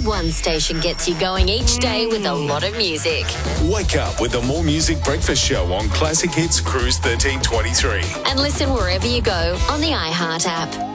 one station gets you going each day with a lot of music. Wake up with the More Music Breakfast Show on Classic Hits Cruise 1323. And listen wherever you go on the iHeart app.